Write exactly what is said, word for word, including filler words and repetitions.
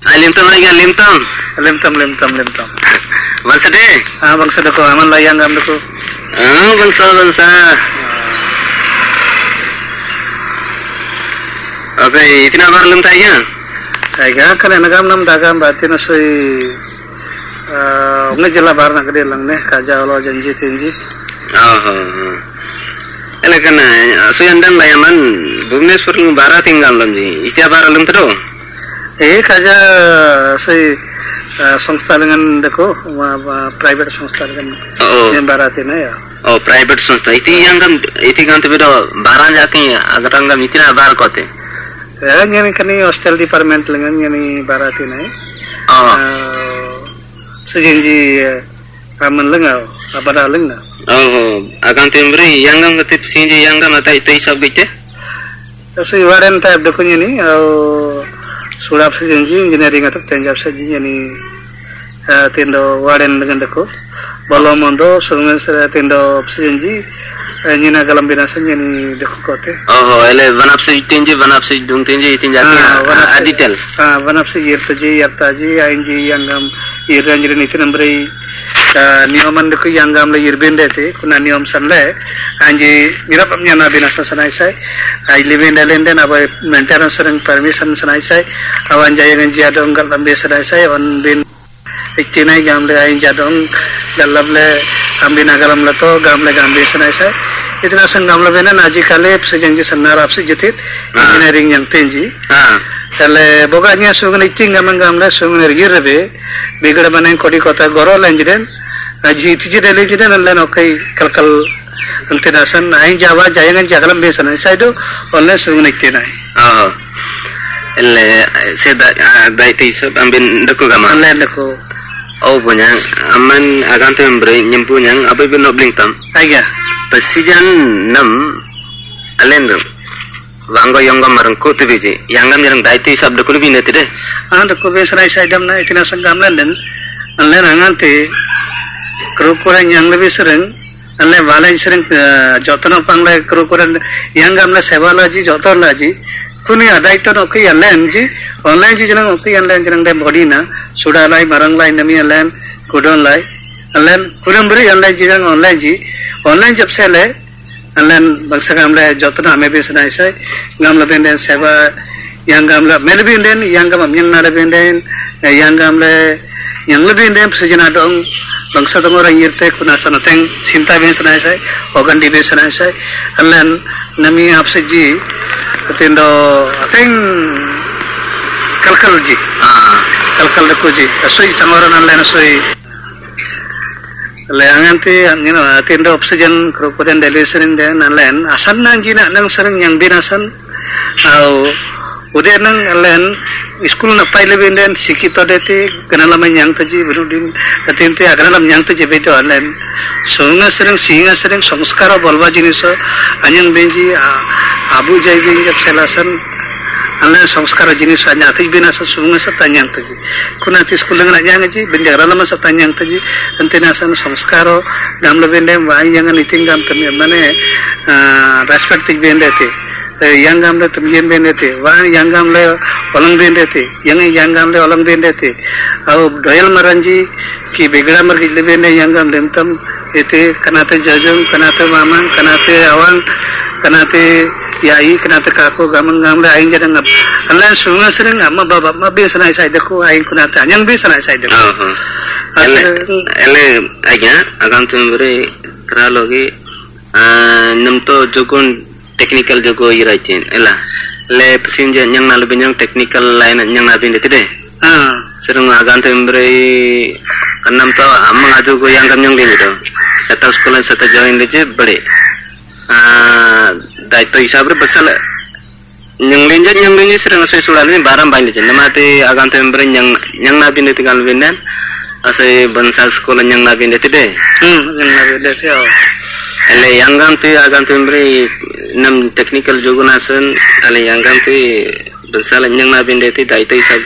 Alimtam lagi alimtam. Limtam limtam limtam. Bangsa deh. Ah bangsa dako aman layang gam dako. Ah bangsa bangsa. Oke, itina bar lim tanya. Kaiga kan enagam nam dagam batin soi unge jela bar na gede lang ne kaja lo janji tinji. Oh. Ele kana suyandam bayaman Bhubaneswar lu bara tinggal lam ji. Itia bar lim tado. Eh kaja soi संस्था dengan deko private संस्था dengan yang baratin ya. Oh private संस्था itu yang kan itu kan tuh beda barang jati agar enggak mitina bar kote. Ya ini kan ini hostel department dengan ini baratin ya. Oh. Sejanji ramen lenga apa dah lenga. Oh akan tembri yang kan ketip sinji yang kan mata itu isap gitu. So ibaran type deko ini Sulap sejanji engineering atau tenjab sejanji ni tindo waren dengan deko balomondo sungai tindo sejanji nyina galam binasan ni deko kote. Oh ele vanap sejanji vanap sejung tenji tinjak aditel. Ah vanap sejir taji yartaji ainji yang gam iranjir ni tinambri niyoman deko yang gam le irbende te kuna niyom sanle anji mirap nyana binasa sanai sai ai living lenden apa maintenance sereng permission sanai sai awan jaya nganji adong gal lambe sanai sai on bin iktinai gamle ai jadong galable ambina galam lato gamle gambe sanai sai itna sang gamle bena naji kale sejanji sanar apsi jitit engineering yang tenji tale boganya sungun iting gamang gamle sungun rigirbe bigada banen kodi kota goro lanjiren aji tiji dele jiren lan okai kalkal Altinasan aing Jawa jayangan jagalam besan saya itu oleh sungun iktinai. Oh, ele seda dai tisab ambin deko gama. Oleh deko. Oh punya aman akan tu memberi nyempu yang apa pun nak bling tam. Ayah. Pasijan enam alen tu. Wanggo yang gamar ko tu biji. Yang gam yang dai tisab deko lebih nanti deh. Ah deko besan saya dam na itinasan gamlan dan alen anganti kerukuran yang lebih sering. Alle walai sering jotno pangle kerukuran yang gamla sewa laji jotor laji kuni adai to noki online ji online ji jangan noki online jangan dem body na sudah lai barang lai nami online kudon lai online kurang beri online ji jangan online ji online jab sele online bangsa gamla jotno ame be sanai sai gamla benden sewa yang gamla melbenden yang gamam yang nada benden yang gamla yang lebih benden sejana dong bangsa tong orang yirte kuna sanateng cinta ben sanai sai ogan di ben sanai sai allan nami apse ji tindo ateng kalkal ji ah kalkal deko ji asoi sangoran allan asoi leanganti angino tindo oxygen krokoden delivery den allan asan nan ji nak nang sereng yang binasan au udah nang allan school na paile benden sikito dete kenala yang taji berudin atinte aganam yang taji bedo alen sunga sereng singa sereng samskara bolba jinis anyang benji abu jai benji selasan alen samskara jinis anya taji binasa sunga satanyang taji kunati school ngana yang ji benjara lama satanyang taji antinasan samskaro gamla bendem wa yang nitingam tami mane respect taji bendete yang gamle temien bendete wa yang gamle olang bendete yang yang gamle olang bendete au doyal maranji ki begda margi lebende yang gam lemtam ete kanate jajung kanate mamang kanate awang kanate yai kanate kako gamang gamle aing jadang Allah sunga sering amma baba ma be sanai sai deko aing kunata yang be sanai sai deko ele ele aja akan tumbre kralogi namto jokon technical jago iraitin ela le pesinja yang nalu yang technical lain yang nabin itu deh ah sering agan tembre kanam to amang aju go yang kam yang ding itu satu sekolah satu join deje bade ah daito hisabre basal yang lenja yang lenja sering asai sulani barang bain deje namate agan tembre yang yang nabin itu kan bindan asai bangsa sekolah yang nabin itu deh hmm yang nabin itu ya ele yang gam tu agan tembre nam technical jogo nasan ale yang gam tu besal yang nabin deti daito isab